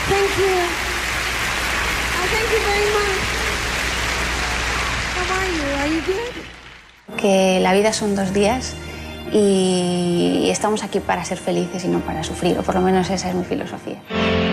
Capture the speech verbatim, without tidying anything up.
Thank you. Oh, thank you very much. How are you? Are you good? Que la vida son dos días y estamos aquí para ser felices y no para sufrir, o por lo menos esa es mi filosofía.